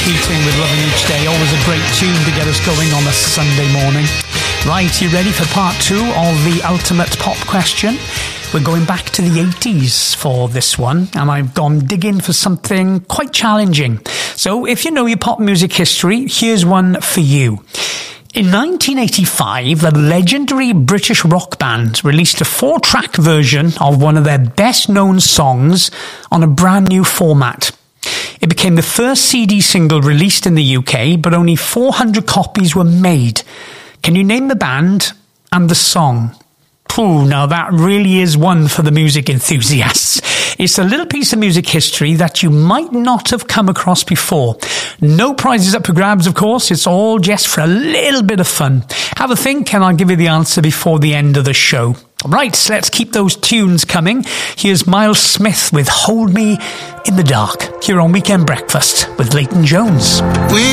Keating with Loving Each Day. Always a great tune to get us going on a Sunday morning. Right, you ready for part 2 of the ultimate pop question? We're going back to the 80s for this one, and I've gone digging for something quite challenging. So if you know your pop music history, here's one for you. In 1985, the legendary British rock band released a 4-track version of one of their best-known songs on a brand new format. It became the first CD single released in the UK, but only 400 copies were made. Can you name the band and the song? Ooh, now that really is one for the music enthusiasts. It's a little piece of music history that you might not have come across before. No prizes up for grabs, of course. It's all just for a little bit of fun. Have a think and I'll give you the answer before the end of the show. Right, let's keep those tunes coming. Here's Miles Smith with Hold Me in the Dark, here on Weekend Breakfast with Leighton Jones.